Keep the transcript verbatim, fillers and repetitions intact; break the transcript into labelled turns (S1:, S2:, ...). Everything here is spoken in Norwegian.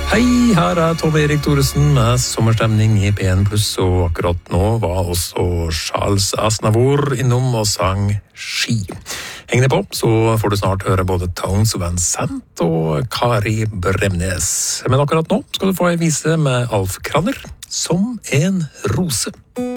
S1: Hei, her er Tom Erik Thoresen med sommerstemning i P en pluss, og akkurat nå var også Charles Aznavour innom og sang Ski. Heng deg på, så får du snart høre både Tones Van Sant og Kari Bremnes. Men akkurat nå skal du få en vise med Alf Kranner, Som en rose.